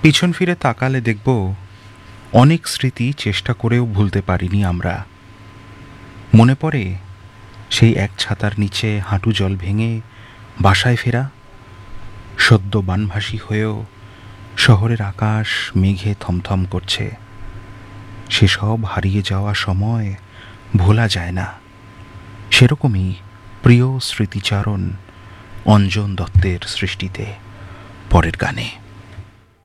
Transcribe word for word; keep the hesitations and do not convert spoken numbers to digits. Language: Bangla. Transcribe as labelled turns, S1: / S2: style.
S1: পিছন ফিরে তাকালে দেখব অনেক স্মৃতি চেষ্টা করেও ভুলতে পারিনি আমরা। মনে পড়ে সেই এক ছাতার নিচে হাঁটু জল ভেঙে বাসায় ফেরা, সদ্য বানভাসী হয়েও শহরের আকাশ মেঘে থমথম করছে। সেসব হারিয়ে যাওয়া সময় ভোলা যায় না। সেরকমই প্রিয় স্মৃতিচারণ অঞ্জন দত্তের সৃষ্টিতে পরের গানে।